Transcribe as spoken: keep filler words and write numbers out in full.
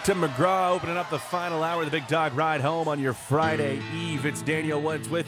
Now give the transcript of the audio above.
Tim McGraw opening up the final hour of the Big Dog Ride Home on your Friday Eve. It's Daniel Woods with